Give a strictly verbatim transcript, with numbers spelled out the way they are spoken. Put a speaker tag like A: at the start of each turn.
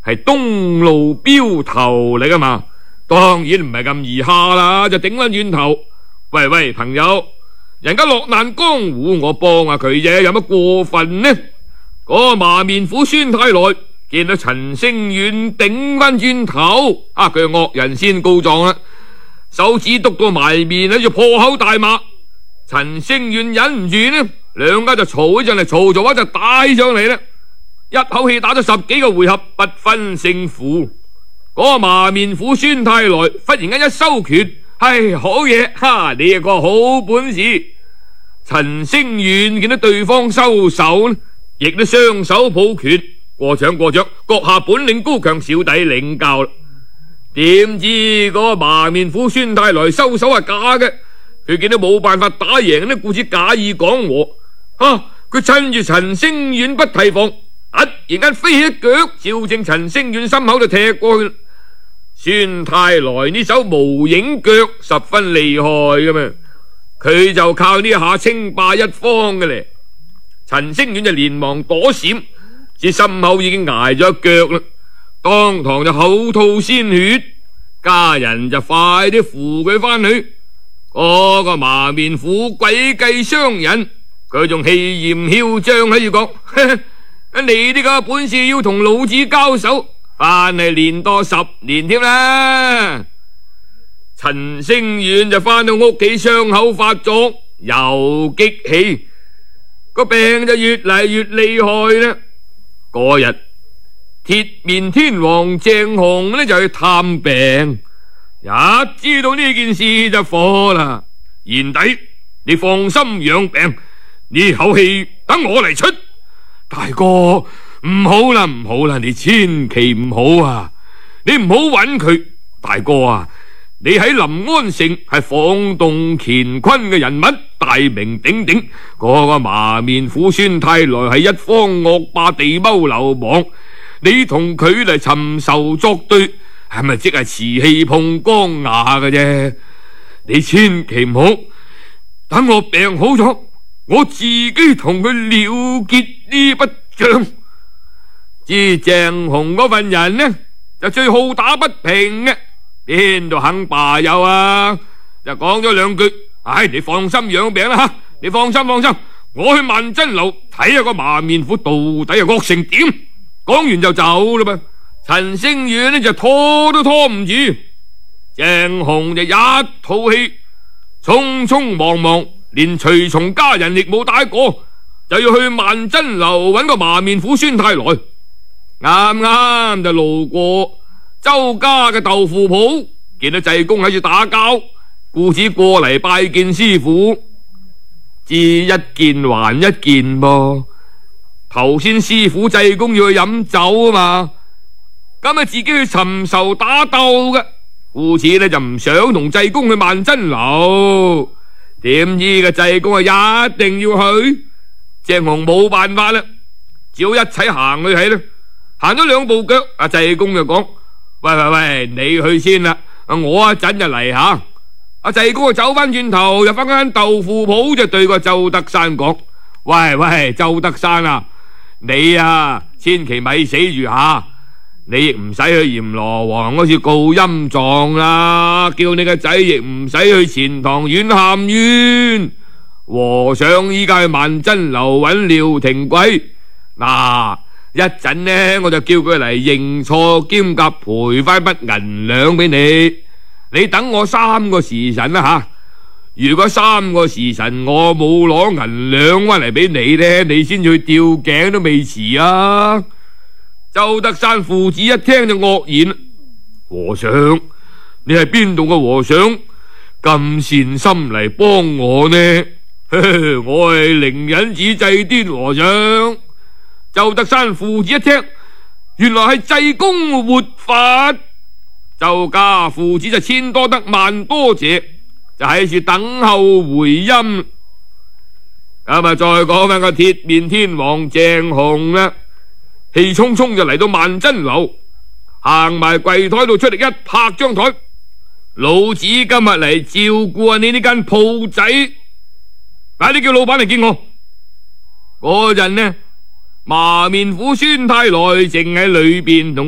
A: 係東路標頭嚟噶嘛，當然唔係咁易下啦，就頂翻轉頭。喂喂，朋友，人家落難江湖，我幫下佢啫，有乜過分呢？嗰個麻面虎孫太來見到陳星遠頂翻轉頭，啊，佢係惡人先告狀啦，手指督到埋面喺度破口大罵。陳星遠忍唔住呢，兩家就嘈起上嚟，嘈嘈下就打起上嚟啦，一口氣打咗十幾個回合，不分勝負。嗰個麻面虎孫太來忽然間一收拳，唉，好嘢，哈，你係個好本事。陳星遠見到對方收手呢，亦都雙手抱拳，過獎過獎，閣下本領高強，小弟領教啦。點知嗰個麻面虎孫太來收手係假嘅，佢見到冇辦法打贏呢，故此假意講和。啊，佢趁住陳星遠不提防，突然間飛起一腳，照正陳星遠心口就踢過去。孫太來呢手無影腳十分厲害㗎嘛，佢就靠呢下稱霸一方嘅咧。陳星遠就連忙躲閃，只心口已經挨咗一腳啦，當堂就口吐鮮血，家人就快啲扶佢翻去。嗰個麻面虎詭計傷人，佢仲氣焰囂張喺度講：你呢個本事要同老子交手，翻嚟練多十年添啦！陳星遠就翻到屋企，傷口發作，又激氣，個病就越嚟越厲害啦。嗰日鐵面天王鄭雄呢就去探病，一知道呢件事就火啦。賢弟，你放心養病，呢口氣等我嚟出。大哥，唔好啦唔好啦，你千祈唔好啊，你唔好揾佢。大哥啊，你喺臨安城係晃動乾坤嘅人物，大名鼎鼎。嗰個麻面虎孫太來係一方惡霸，地踎流氓，你同佢嚟尋仇作對，係咪即係瓷器碰光瓦嘅啫？你千祈唔好，等我病好咗，我自己同佢了結呢筆賬。至鄭雄嗰份人呢，就最好打不平嘅，邊度肯罷休啊？就講咗兩句，唉，你放心養病啦吓，你放心放心，我去萬珍樓睇下個麻面虎到底係惡成點。講完就走啦噃。陳星遠呢就拖都拖唔住，鄭雄就一肚氣，匆匆忙忙，連隨從家人亦冇帶過，就要去萬珍樓揾個麻面虎孫太來。啱啱就路過周家嘅豆腐鋪，見到濟公喺度打交，故此過嚟拜見師傅。至一件還一件噃，頭先師傅濟公要去飲酒啊嘛，咁啊自己去尋仇打鬥嘅，故此呢就唔想同濟公去萬珍樓。點知個濟公啊一定要去，鄭雄冇辦法啦，只好一齊行去睇啦。行咗兩步腳，阿濟公就講：喂喂喂，你去先啦，我一陣就嚟吓。阿濟公就走翻轉頭，入翻間豆腐鋪，就對個周德山講：喂喂，周德山啊，你啊千祈咪死住吓，你亦唔使去閻羅王嗰處告陰狀啦，叫你個仔亦唔使去錢塘縣喊冤。和尚依家去萬珍樓揾廖廷貴，嗱一陣呢我就叫佢嚟認錯兼夾賠翻筆銀兩俾你，你等我三個時辰啦吓。如果三個時辰我冇攞銀兩翻嚟俾你呢，你先去吊頸都未遲啊！周德山父子一聽就愕然，和尚，你係邊度嘅和尚咁善心嚟幫我呢？我係靈隱寺濟端和尚。周德山父子一聽，原來係濟公活法。周家父子就千多得萬多謝，就喺處等候回音。咁啊，再講翻個鐵面天王鄭雄啦，氣冲冲就嚟到萬珍樓，行埋櫃台度出嚟一拍張台，老子今日嚟照顧下你呢間鋪仔，快啲叫老闆嚟見我。嗰陣呢，麻面虎孫太來正喺裏邊同